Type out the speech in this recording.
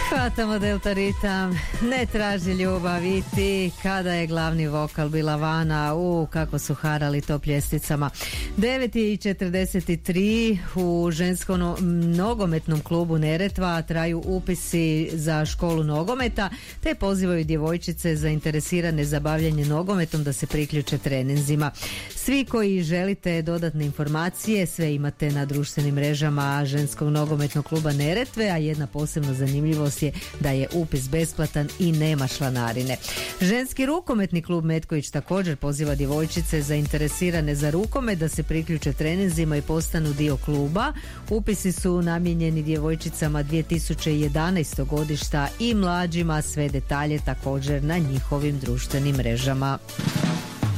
Hvatamo Delta ritam, ne traži ljubav i ti, kada je glavni vokal bila vana, kako su harali to pljesticama. 9:43 u ženskom nogometnom klubu Neretva traju upisi za školu nogometa, te pozivaju djevojčice zainteresirane za bavljanje nogometom da se priključe treninzima. Svi koji želite dodatne informacije, sve imate na društvenim mrežama ženskog nogometnog kluba Neretve, a jedna posebna zanimljivost je da je upis besplatan i nema članarine. Ženski rukometni klub Metković također poziva djevojčice zainteresirane za rukomet da se priključe treninzima i postanu dio kluba. Upisi su namijenjeni djevojčicama 2011. godišta i mlađima, sve detalje također na njihovim društvenim mrežama.